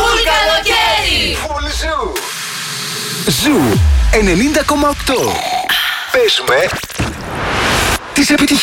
Φουλ καλοκαίρι! Φουλ Ζου! Ζου 90,8. Παίζουμε τις επιτυχίες.